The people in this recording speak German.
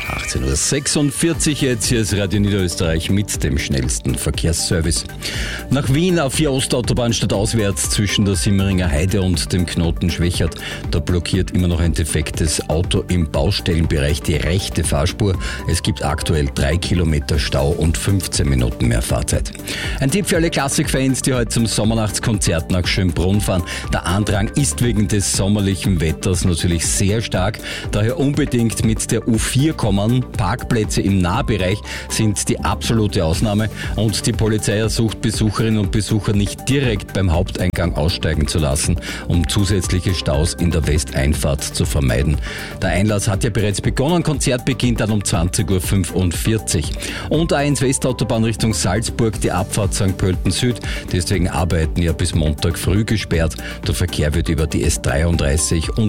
18.46 Uhr jetzt, hier ist Radio Niederösterreich mit dem schnellsten Verkehrsservice. Nach Wien auf die Ostautobahn stadtauswärts zwischen der Simmeringer Heide und dem Knoten Schwechat. Da blockiert immer noch ein defektes Auto im Baustellenbereich die rechte Fahrspur. Es gibt aktuell 3 Kilometer Stau und 15 Minuten mehr Fahrzeit. Ein Tipp für alle Klassikfans, die heute zum Sommernachtskonzert nach Schönbrunn fahren. Der Andrang ist wegen des sommerlichen Wetters natürlich sehr stark. Daher unbedingt mit der U4 kommen. Parkplätze im Nahbereich sind die absolute Ausnahme und die Polizei ersucht Besucherinnen und Besucher nicht direkt beim Haupteingang aussteigen zu lassen, um zusätzliche Staus in der Westeinfahrt zu vermeiden. Der Einlass hat ja bereits begonnen, Konzert beginnt dann um 20.45 Uhr. Und A1 Westautobahn Richtung Salzburg, die Abfahrt St. Pölten Süd, deswegen arbeiten ja bis Montag früh gesperrt. Der Verkehr wird über die S33 und